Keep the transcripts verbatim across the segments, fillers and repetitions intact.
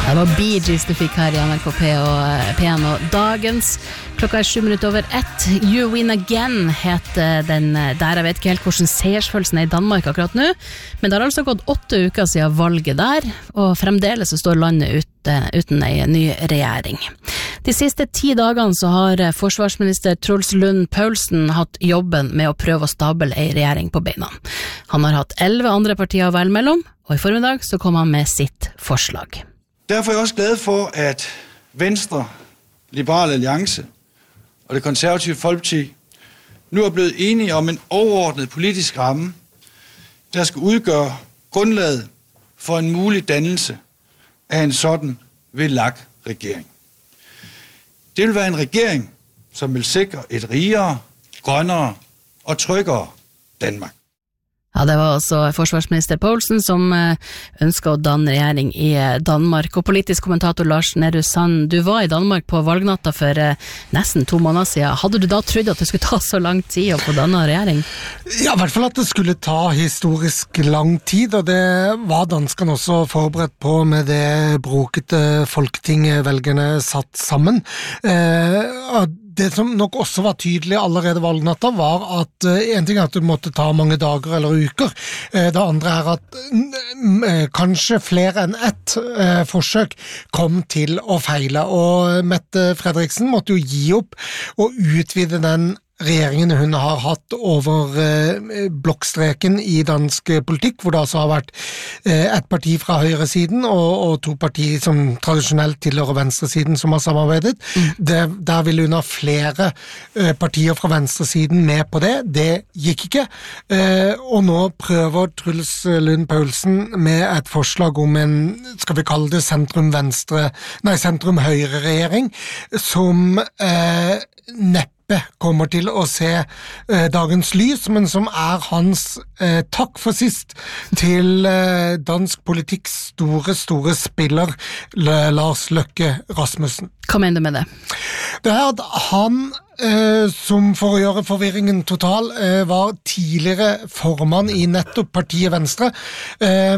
Det var Bee Gees du fikk her i N R K P og P N og dagens. Klokka er sju minutter over ett. You Win Again heter den der. Jeg vet ikke helt hvordan seiersfølelsen er i Danmark akkurat nå, men det har altså gått åtte uker siden valget der, og fremdeles så står landet ute, uten en ny regjering. De siste ti dagene så har forsvarsminister Truls Lund Poulsen hatt jobben med å prøve å stable en regjering på beina. Han har hatt elleve andre partier å velge mellom, og i formiddag så kom han med sitt forslag. Derfor er jeg også glad for, at Venstre, Liberal Alliance og det konservative Folkeparti nu er blevet enige om en overordnet politisk ramme, der skal udgøre grundlaget for en mulig dannelse af en sådan V L A K-regering. Det vil være en regering, som vil sikre et rigere, grønnere og tryggere Danmark. Ja, det var altså forsvarsminister Poulsen som ønsket å danne regjering i Danmark. Og politisk kommentator Lars Nehru Sand, du var i Danmark på valgnatta for nesten to måneder siden. Hadde du da trodd at det skulle ta så lang tid å få danne regjering? Ja, i hvert fall at det skulle ta historisk lang tid, og det var danskene også forberedt på med det brokete folketinget velgerne satt sammen. Eh, Det som nok også var tydelig allerede valgnatta var at uh, en ting er at det måtte ta mange dager eller uker. Uh, det andre er at uh, kanskje flere enn ett uh, forsøk kom til å feile, og Mette Frederiksen måtte jo gi opp og utvide den regjeringen hun har hatt over eh, blokkstreken i dansk politikk, hvor det altså har vært eh, et parti fra høyresiden og, og to partier som tradisjonelt tilhører venstresiden som har samarbeidet. Mm. Det, der ville hun ha flere eh, partier fra venstresiden med på det. Det gikk ikke. Eh, og nå prøver Truls Lund Poulsen med et forslag om en, skal vi kalle det sentrum-venstre, nei, sentrum-høyre-regjering, som eh, neppe kommer til å se eh, dagens lys, men som er hans eh, takk for sist til eh, dansk politikks store, store spiller L- Lars Løkke Rasmussen. Hva mener du med det? Det er at han, eh, som for å gjøre forvirringen total, eh, var tidligere formann i nettopp partiet Venstre, eh,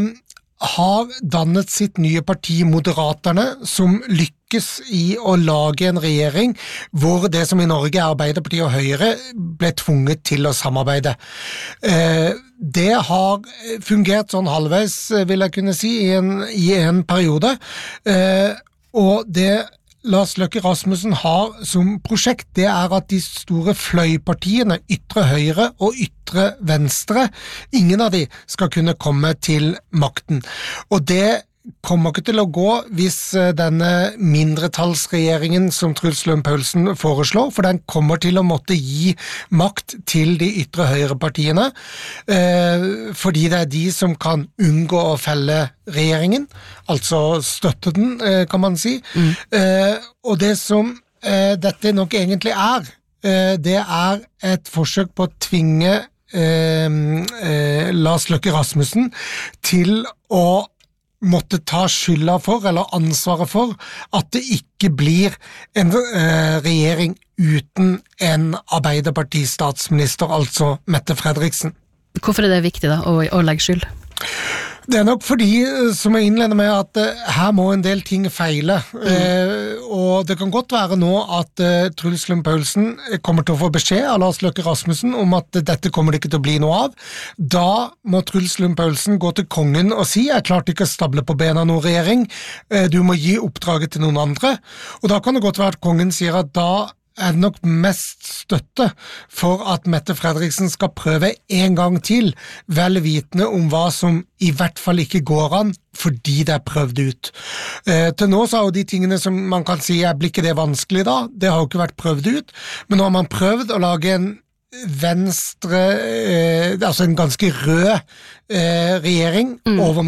har dannet sitt nye parti Moderaterne, som lykkes i å lage en regjering hvor det som i Norge er Arbeiderpartiet og Høyre ble tvunget til å samarbeide. Eh, det har fungert sånn halvveis, vil jeg kunne si, i en, i en periode, eh, og det Lars Løkke Rasmussen har som prosjekt, det er at de store fløypartiene, ytre høyre og ytre venstre, ingen av de skal kunne komme til makten. Og det kommer ikke til å gå hvis denne mindretallsregjeringen som Truls Lund Poulsen foreslår, for den kommer til å måtte gi makt til de ytre høyrepartiene, eh, fordi det er de som kan unngå å felle regjeringen, altså støtte den, eh, kan man si. Mm. Eh, og det som eh, dette nok egentlig er, eh, det er et forsøk på å tvinge eh, eh, Lars Løkke Rasmussen til å måtte ta skylda for, eller ansvaret for, at det ikke blir en eh, regjering uten en Arbeiderparti-statsminister, altså Mette Frederiksen. Hvorfor er det viktig da, å, å legge skyld? Det er nok fordi, som jeg innleder med, at uh, her må en del ting feile. Mm. Uh, og det kan godt være nå at uh, Truls Lund Poulsen kommer til å få beskjed av Lars Løkke Rasmussen om at uh, dette kommer det ikke til å bli noe av. Da må Truls Lund Poulsen gå til kongen og si, jeg klarte ikke å stable på bena noen regjering, uh, du må gi oppdraget til noen andre. Og da kan det godt være at kongen sier at da er det nok mest støtte for at Mette Frederiksen skal prøve en gang til, vel vitende om hva som i hvert fall ikke går an, fordi det er prøvd ut. Eh, til nå så er jo de tingene som man kan si, blir ikke det vanskelig da? Det har jo ikke vært prøvd ut, men nå har man prøvd å lage en venstre, eh, altså en ganske rød eh, regjering mm. over